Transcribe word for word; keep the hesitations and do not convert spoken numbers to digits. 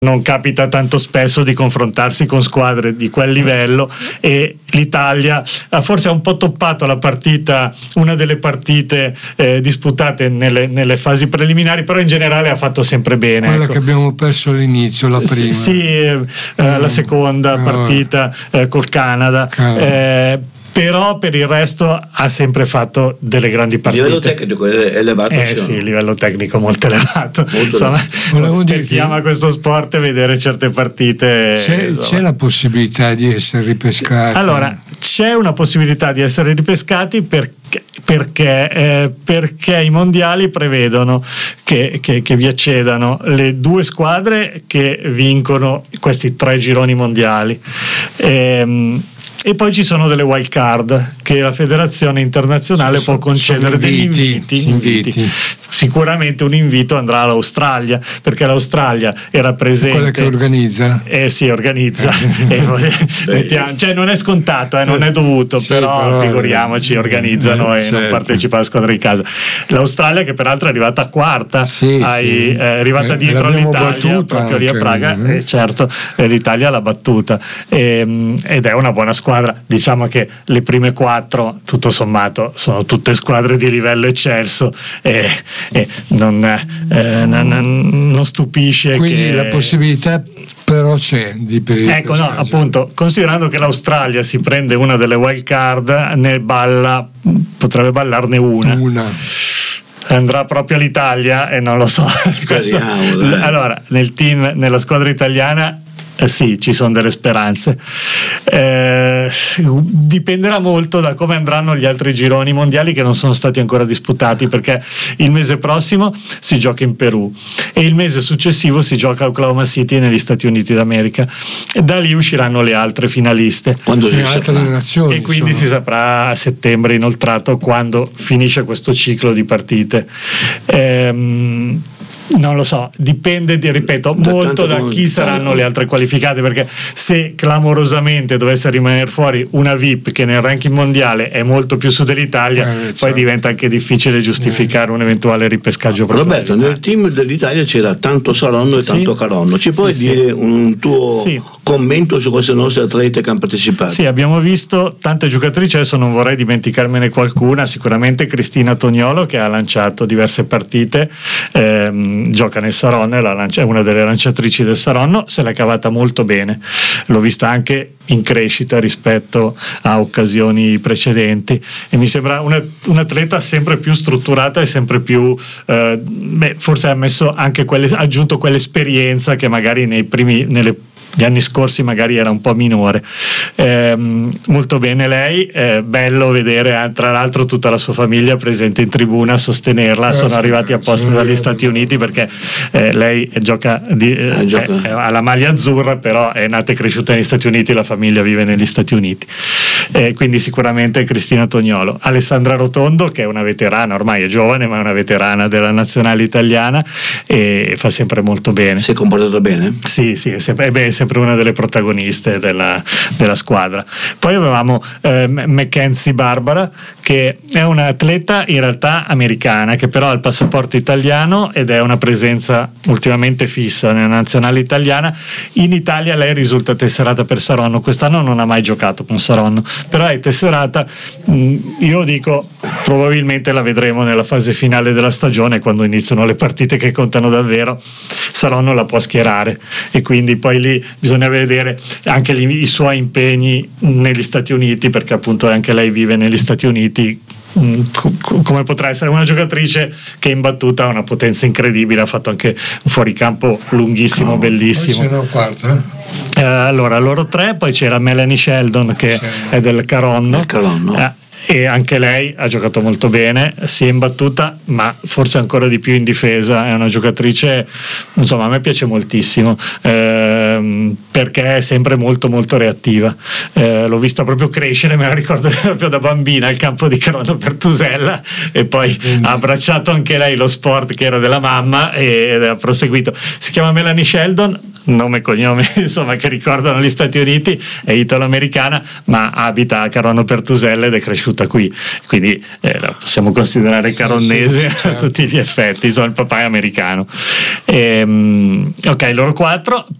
non capita tanto spesso di confrontarsi con squadre di quel livello, e l'Italia ha forse un po' toppato la partita, una delle partite eh, disputate nelle, nelle fasi preliminari, però in generale ha fatto sempre bene. Quella ecco. che abbiamo perso all'inizio, la prima. Sì, eh, mm. la seconda mm. partita eh, col Canada. Canada. Eh, però per il resto ha sempre fatto delle grandi partite. Il livello tecnico è elevato. Eh sì, il livello tecnico molto elevato. Molto insomma, elevato. Per chi ama questo sport, vedere certe partite. C'è, c'è la possibilità di essere ripescati? Allora, c'è una possibilità di essere ripescati perché, perché, eh, perché i mondiali prevedono che, che, che vi accedano le due squadre che vincono questi tre gironi mondiali. Ehm, E poi ci sono delle wild card che la federazione internazionale sono, può concedere degli inviti, inviti. inviti. Sicuramente un invito andrà all'Australia, perché l'Australia era presente. Quella che organizza? Eh sì, organizza. e mettiamo, cioè non è scontato, eh, non è dovuto, sì, però, però figuriamoci, organizzano eh, e certo. non partecipa alla squadra di casa. L'Australia, che peraltro è arrivata quarta, sì, ai, sì. è arrivata eh, dietro all'Italia, proprio lì a Praga, eh. e certo eh, l'Italia l'ha battuta, e, ed è una buona squadra. Diciamo che le prime quattro tutto sommato sono tutte squadre di livello eccelso, e, e non, eh, non, non stupisce. Quindi che... la possibilità però c'è di per ecco no, appunto, considerando che l'Australia si prende una delle wild card, ne balla, potrebbe ballarne una una andrà proprio all'Italia e non lo so. Questo, allora nel team, nella squadra italiana Eh sì, ci sono delle speranze. Eh, dipenderà molto da come andranno gli altri gironi mondiali che non sono stati ancora disputati, perché il mese prossimo si gioca in Perù e il mese successivo si gioca a Oklahoma City negli Stati Uniti d'America, e da lì usciranno le altre finaliste. Quando si altre nazioni, e quindi insomma. Si saprà a settembre inoltrato, quando finisce questo ciclo di partite. Ehm, Non lo so, dipende, di, ripeto, da molto da chi saranno le altre qualificate, perché se clamorosamente dovesse rimanere fuori una V I P che nel ranking mondiale è molto più su dell'Italia, eh, poi certo. diventa anche difficile giustificare eh. un eventuale ripescaggio. Roberto, nel team dell'Italia c'era tanto Saronno e sì. tanto Caronno, ci puoi sì, dire sì. un tuo sì. commento su queste nostre atlete che hanno partecipato? Sì, abbiamo visto tante giocatrici, adesso non vorrei dimenticarmene qualcuna, sicuramente Cristina Toniolo, che ha lanciato diverse partite, ehm, gioca nel Saronno, è, la lancia, è una delle lanciatrici del Saronno, se l'è cavata molto bene, l'ho vista anche in crescita rispetto a occasioni precedenti, e mi sembra una, un'atleta sempre più strutturata e sempre più eh, beh, forse ha messo anche quelle, ha aggiunto quell'esperienza che magari nei primi nelle gli anni scorsi magari era un po' minore. Eh, molto bene lei, eh, bello vedere eh, tra l'altro tutta la sua famiglia presente in tribuna a sostenerla, eh, sono sì, arrivati apposta sì, dagli Stati Uniti, perché eh, lei gioca, di, eh, gioca. Eh, ha la maglia azzurra, però è nata e cresciuta negli Stati Uniti, la famiglia vive negli Stati Uniti, eh, quindi sicuramente Cristina Toniolo. Alessandra Rotondo, che è una veterana, ormai è giovane ma è una veterana della nazionale italiana e fa sempre molto bene. Si è comportata bene? Sì, sì, è sempre, eh beh, sempre una delle protagoniste della, della squadra. Poi avevamo eh, Mackenzie Barbara, che è un'atleta in realtà americana, che però ha il passaporto italiano ed è una presenza ultimamente fissa nella nazionale italiana. In Italia lei risulta tesserata per Saronno, quest'anno non ha mai giocato con Saronno, però è tesserata. Io dico probabilmente la vedremo nella fase finale della stagione, quando iniziano le partite che contano davvero. Saronno la può schierare, e quindi poi lì bisogna vedere anche gli, i suoi impegni negli Stati Uniti, perché appunto anche lei vive negli Stati Uniti. Come potrà essere una giocatrice che in battuta ha una potenza incredibile, ha fatto anche un fuoricampo lunghissimo, oh, bellissimo. Poi c'era un quarto, eh, allora loro tre, poi c'era Melanie Sheldon, che sì. è del Caronno, del Caronno. Eh, e anche lei ha giocato molto bene, sia in battuta ma forse ancora di più in difesa. È una giocatrice, insomma, a me piace moltissimo, ehm, perché è sempre molto molto reattiva. Eh, l'ho vista proprio crescere, me la ricordo proprio da bambina al campo di Caronno Pertusella, e poi mm. ha abbracciato anche lei lo sport che era della mamma ed ha proseguito. Si chiama Melanie Sheldon, nome e cognome insomma che ricordano gli Stati Uniti, è italo-americana ma abita a Caronno Pertuselle ed è cresciuta qui, quindi eh, la possiamo considerare sì, caronnese sì, certo. a tutti gli effetti, insomma il papà è americano. E, ok, loro quattro.